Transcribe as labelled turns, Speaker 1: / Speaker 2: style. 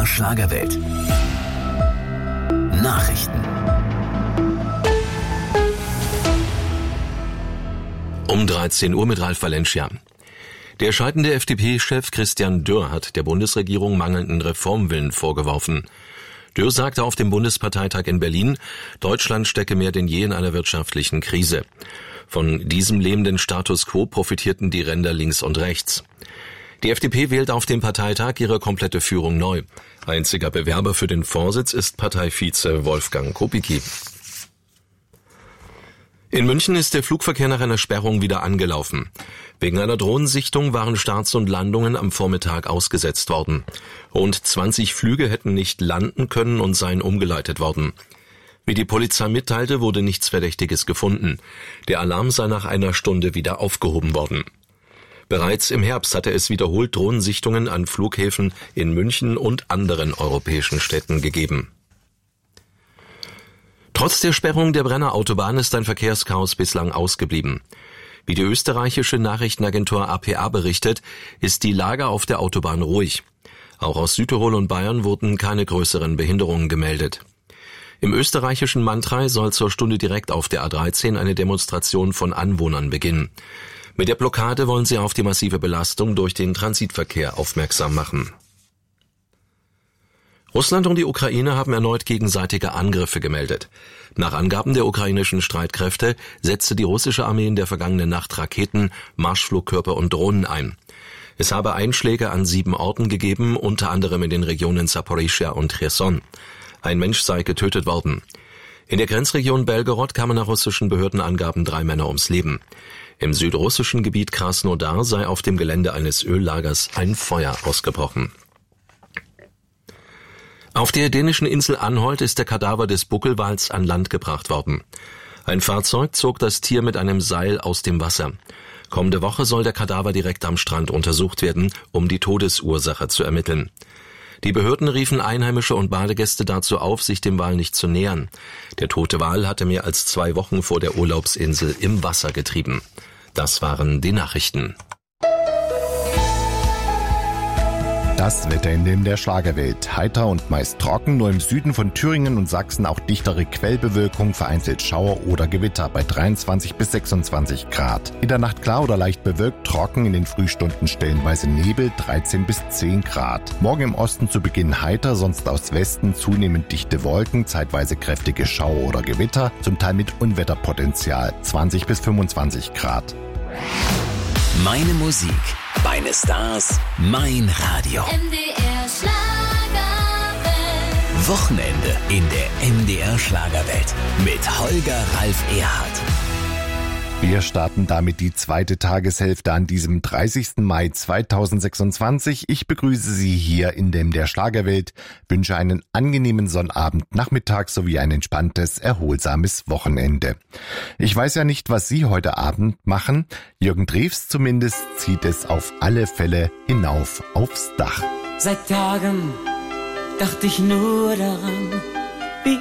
Speaker 1: Schlagerwelt. Nachrichten.
Speaker 2: Um 13 Uhr mit Ralf Valencia. Der scheidende FDP-Chef Christian Dürr hat der Bundesregierung mangelnden Reformwillen vorgeworfen. Dürr sagte auf dem Bundesparteitag in Berlin, Deutschland stecke mehr denn je in einer wirtschaftlichen Krise. Von diesem lähmenden Status quo profitierten die Ränder links und rechts. Die FDP wählt auf dem Parteitag ihre komplette Führung neu. Einziger Bewerber für den Vorsitz ist Parteivize Wolfgang Kubicki. In München ist der Flugverkehr nach einer Sperrung wieder angelaufen. Wegen einer Drohnensichtung waren Starts und Landungen am Vormittag ausgesetzt worden. Rund 20 Flüge hätten nicht landen können und seien umgeleitet worden. Wie die Polizei mitteilte, wurde nichts Verdächtiges gefunden. Der Alarm sei nach einer Stunde wieder aufgehoben worden. Bereits im Herbst hatte es wiederholt Drohnensichtungen an Flughäfen in München und anderen europäischen Städten gegeben. Trotz der Sperrung der Brenner Autobahn ist ein Verkehrschaos bislang ausgeblieben. Wie die österreichische Nachrichtenagentur APA berichtet, ist die Lage auf der Autobahn ruhig. Auch aus Südtirol und Bayern wurden keine größeren Behinderungen gemeldet. Im österreichischen Mantrei soll zur Stunde direkt auf der A13 eine Demonstration von Anwohnern beginnen. Mit der Blockade wollen sie auf die massive Belastung durch den Transitverkehr aufmerksam machen. Russland und die Ukraine haben erneut gegenseitige Angriffe gemeldet. Nach Angaben der ukrainischen Streitkräfte setzte die russische Armee in der vergangenen Nacht Raketen, Marschflugkörper und Drohnen ein. Es habe Einschläge an 7 Orten gegeben, unter anderem in den Regionen Saporischschja und Cherson. Ein Mensch sei getötet worden. In der Grenzregion Belgorod kamen nach russischen Behördenangaben 3 Männer ums Leben. Im südrussischen Gebiet Krasnodar sei auf dem Gelände eines Öllagers ein Feuer ausgebrochen. Auf der dänischen Insel Anholt ist der Kadaver des Buckelwals an Land gebracht worden. Ein Fahrzeug zog das Tier mit einem Seil aus dem Wasser. Kommende Woche soll der Kadaver direkt am Strand untersucht werden, um die Todesursache zu ermitteln. Die Behörden riefen Einheimische und Badegäste dazu auf, sich dem Wal nicht zu nähern. Der tote Wal hatte mehr als 2 Wochen vor der Urlaubsinsel im Wasser getrieben. Das waren die Nachrichten.
Speaker 3: Das Wetter in der Schlagerwelt. Heiter und meist trocken, nur im Süden von Thüringen und Sachsen auch dichtere Quellbewölkung, vereinzelt Schauer oder Gewitter bei 23 bis 26 Grad. In der Nacht klar oder leicht bewölkt, trocken, in den Frühstunden stellenweise Nebel, 13 bis 10 Grad. Morgen im Osten zu Beginn heiter, sonst aus Westen zunehmend dichte Wolken, zeitweise kräftige Schauer oder Gewitter, zum Teil mit Unwetterpotenzial, 20 bis 25 Grad.
Speaker 1: Meine Musik, meine Stars, mein Radio.
Speaker 4: MDR Schlagerwelt.
Speaker 1: Wochenende in der MDR Schlagerwelt mit Holger Ralf Erhardt.
Speaker 3: Wir starten damit die zweite Tageshälfte an diesem 30. Mai 2026. Ich begrüße Sie hier in der Schlagerwelt, wünsche einen angenehmen Sonnabend-Nachmittag sowie ein entspanntes, erholsames Wochenende. Ich weiß ja nicht, was Sie heute Abend machen. Jürgen Drews zumindest zieht es auf alle Fälle hinauf aufs Dach.
Speaker 5: Seit Tagen dachte ich nur daran,